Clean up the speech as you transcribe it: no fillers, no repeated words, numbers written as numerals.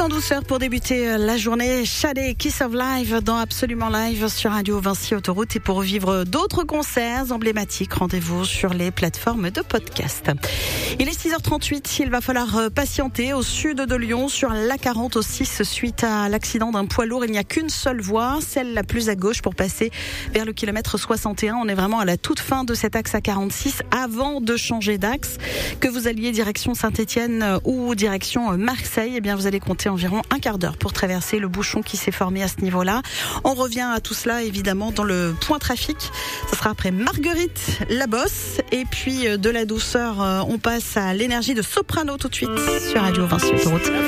douceur pour débuter la journée. Shadé, Kiss of Live dans Absolument Live sur Radio Vinci Autoroute. Et pour vivre d'autres concerts emblématiques, rendez-vous sur les plateformes de podcast. Il est 6h38, il va falloir patienter au sud de Lyon sur l'A40 au 6 suite à l'accident d'un poids lourd. Il n'y a qu'une seule voie, celle la plus à gauche pour passer vers le kilomètre 61. On est vraiment à la toute fin de cet axe A46 avant de changer d'axe. Que vous alliez direction Saint-Étienne ou direction Marseille, eh bien vous allez compter environ un quart d'heure pour traverser le bouchon qui s'est formé à ce niveau-là. On revient à tout cela évidemment dans le point trafic. Ce sera après Marguerite Labosse et puis de la douceur, on passe à l'énergie de Soprano tout de suite sur Radio Vinci Autoroute.